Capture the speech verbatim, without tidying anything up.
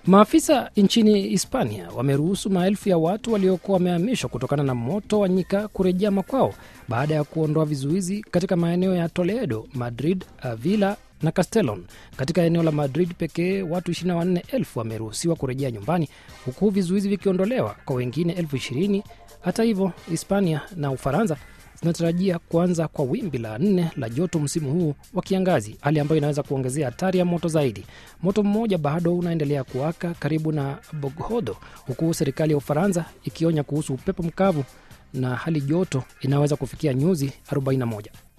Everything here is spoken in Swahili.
Maafisa nchini Hispania wameruhusu maelfu ya watu waliokuwa wamehamishwa kutokana na moto wa nyika kurejea makwao baada ya kuondoa vizuizi katika maeneo ya Toledo, Madrid, Avila na Castellon. Katika eneo la Madrid pekee watu ishirini na nne elfu wameruhusiwa kurejea nyumbani, huku vizuizi vikiondolewa kwa wengine elfu ishirini. Hata hivyo, Hispania na Ufaransa zinatarajia kuanza kwa wimbi la nne la joto msimu huu wa kiangazi, hali ambayo inaweza kuongezea hatari ya moto zaidi. Moto mmoja bado unaendelea kuwaka karibu na Boghodo, huku serikali ya Ufaransa ikionya kuhusu upepo mkavu na hali joto inaweza kufikia nyuzi arobaini na moja.